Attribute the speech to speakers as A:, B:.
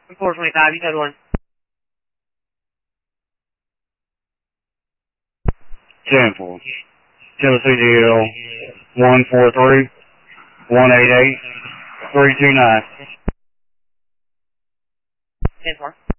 A: 425, you said one.
B: 10-4. Tennessee DL 143-188-329.
A: 10-4.